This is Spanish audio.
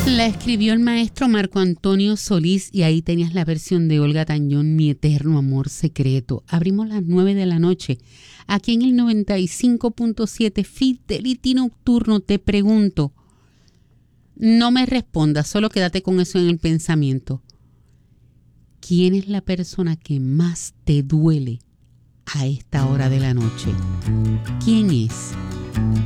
La escribió el maestro Marco Antonio Solís y ahí tenías la versión de Olga Tañón, Mi eterno amor secreto. Abrimos las 9 de la noche. Aquí en el 95.7 Fidelity Nocturno te pregunto, no me respondas, solo quédate con eso en el pensamiento. ¿Quién es la persona que más te duele a esta hora de la noche? ¿Quién es?